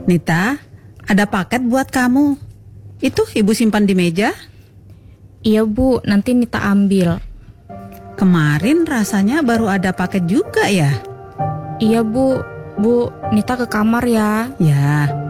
Nita, ada paket buat kamu. Itu ibu simpan di meja. Iya Bu, nanti Nita ambil. Kemarin rasanya baru ada paket juga ya? Iya Bu, Nita ke kamar ya. Ya,